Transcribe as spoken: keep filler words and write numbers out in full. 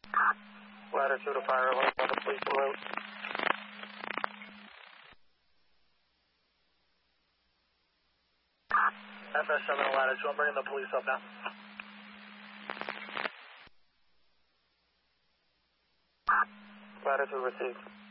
Latitude to fire, one on the police en route. F S seven latitude, I'm bringing the police up now. Latitude received.